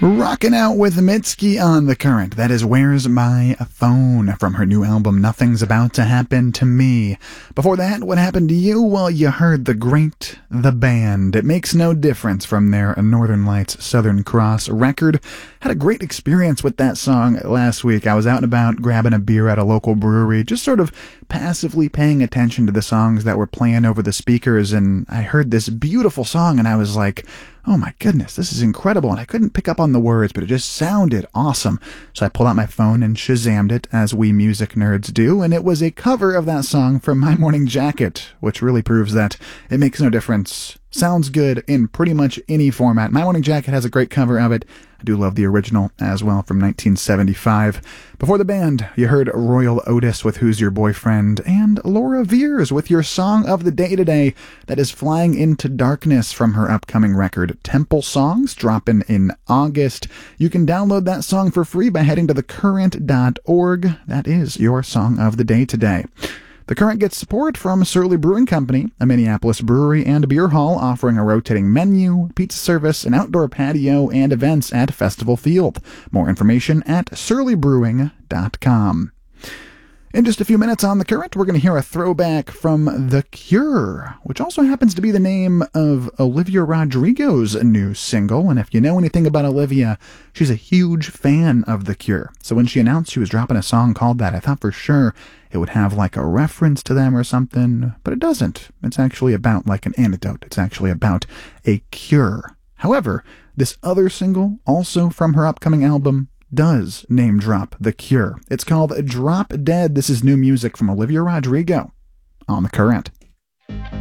Rocking out with Mitski on The Current. That is Where's My Phone from her new album Nothing's About to Happen to Me. Before that, what happened to you? Well, you heard The Great, The Band. It Makes No Difference from their Northern Lights Southern Cross record. Had a great experience with that song last week. I was out and about grabbing a beer at a local brewery, just sort of passively paying attention to the songs that were playing over the speakers, and I heard this beautiful song and I was like, oh my goodness, this is incredible. And I couldn't pick up on the words, but it just sounded awesome. So I pulled out my phone and Shazammed it, as we music nerds do, and it was a cover of that song from My Morning Jacket, which really proves that it makes no difference. Sounds good in pretty much any format. My Morning Jacket has a great cover of it. I do love the original as well from 1975. Before the band, you heard Royal Otis with Who's Your Boyfriend, and Laura Veers with your song of the day today, that is Flying Into Darkness from her upcoming record Temple Songs, dropping in August. You can download that song for free by heading to thecurrent.org. That is your song of the day today. The Current gets support from Surly Brewing Company, a Minneapolis brewery and beer hall offering a rotating menu, pizza service, an outdoor patio, and events at Festival Field. More information at surlybrewing.com. In just a few minutes on The Current, we're going to hear a throwback from The Cure, which also happens to be the name of Olivia Rodrigo's new single. And if you know anything about Olivia, she's a huge fan of The Cure. So when she announced she was dropping a song called that, I thought for sure it would have like a reference to them or something, but it doesn't. It's actually about like an antidote. It's actually about a cure. However, this other single, also from her upcoming album, does name drop The Cure. It's called Drop Dead. This is new music from Olivia Rodrigo on The Current.